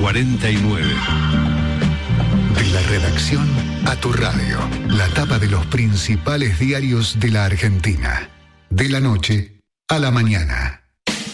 49. De la redacción a tu radio, la tapa de los principales diarios de la Argentina. De la noche a la mañana.